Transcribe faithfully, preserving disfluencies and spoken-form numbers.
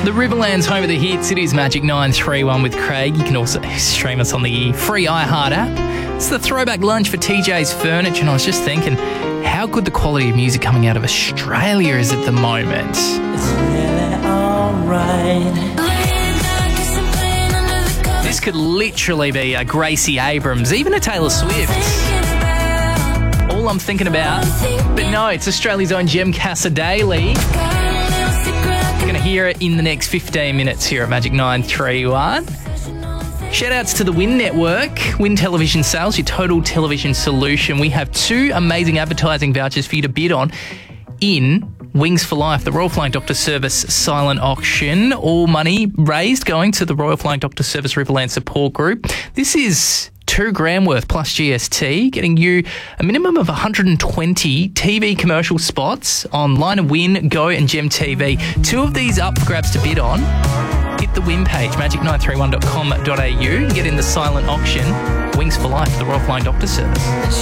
The Riverland's home of the hits. It is Magic nine three one with Craig. You can also stream us on the free iHeart app. It's the throwback lunch for T J's Furniture, and I was just thinking how good the quality of music coming out of Australia is at the moment. It's really alright. This could literally be a Gracie Abrams, even a Taylor Swift. All I'm thinking about. But no, it's Australia's own Jem Cassadaly. You're going to hear it in the next fifteen minutes here at Magic nine three one. Shout outs to the Win Network, Win Television Sales, your total television solution. We have two amazing advertising vouchers for you to bid on in Wings for Life, the Royal Flying Doctor Service silent auction. All money raised going to the Royal Flying Doctor Service Riverland Support Group. This is two grand worth plus G S T, getting you a minimum of one hundred twenty T V commercial spots on Line of Win, Go and Gem T V. Two of these up for grabs to bid on. Hit the win page, magic nine three one dot com dot a u, and get in the silent auction. Wings for Life, the Royal Flying Doctor Service.